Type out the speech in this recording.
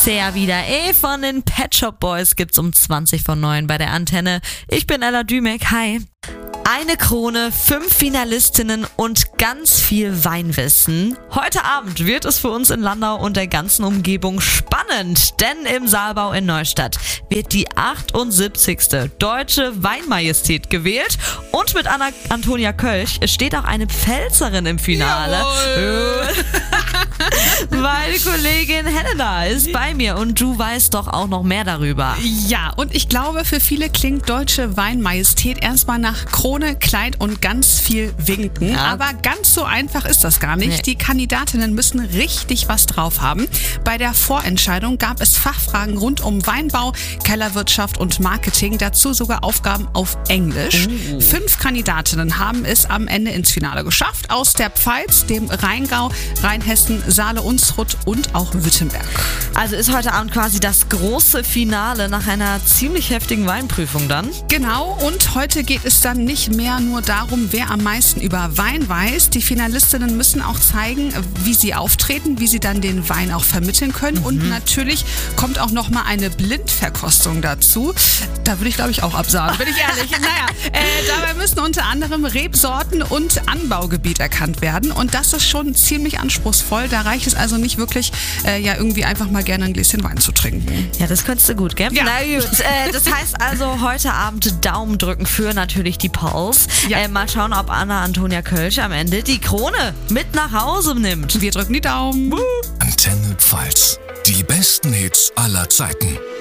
ist er wieder. Von den Pet Shop Boys gibt's um 20:09 bei der Antenne. Ich bin Ella Dümek. Hi. Eine Krone, 5 Finalistinnen und ganz viel Weinwissen. Heute Abend wird es für uns in Landau und der ganzen Umgebung spannend, denn im Saalbau in Neustadt wird die 78. Deutsche Weinmajestät gewählt und mit Antonia Kölch steht auch eine Pfälzerin im Finale. Meine Kollegin Helena ist bei mir und du weißt doch auch noch mehr darüber. Ja, und ich glaube, für viele klingt Deutsche Weinmajestät erstmal nach Krone, Kleid und ganz viel Winken. Ja. Aber ganz so einfach ist das gar nicht. Nee. Die Kandidatinnen müssen richtig was drauf haben. Bei der Vorentscheidung gab es Fachfragen rund um Weinbau, Kellerwirtschaft und Marketing. Dazu sogar Aufgaben auf Englisch. 5 Kandidatinnen haben es am Ende ins Finale geschafft. Aus der Pfalz, dem Rheingau, Rheinhessen, Saale-Unstrut und auch Württemberg. Also ist heute Abend quasi das große Finale nach einer ziemlich heftigen Weinprüfung dann? Genau, und heute geht es dann nicht mehr nur darum, wer am meisten über Wein weiß. Die Finalistinnen müssen auch zeigen, wie sie auftreten, wie sie dann den Wein auch vermitteln können. Und natürlich kommt auch nochmal eine Blindverkostung dazu. Da würde ich, glaube ich, auch absagen, bin ich ehrlich. Dabei müssen unter anderem Rebsorten und Anbaugebiet erkannt werden. Und das ist schon ziemlich anspruchsvoll. Da reicht es also nicht wirklich, irgendwie einfach mal gerne ein Gläschen Wein zu trinken. Ja, das könntest du gut, gell? Ja. Na gut. Das heißt also heute Abend Daumen drücken für natürlich die Pause. Ja. Mal schauen, ob Antonia Kölch am Ende die Krone mit nach Hause nimmt. Wir drücken die Daumen. Antenne Pfalz. Die besten Hits aller Zeiten.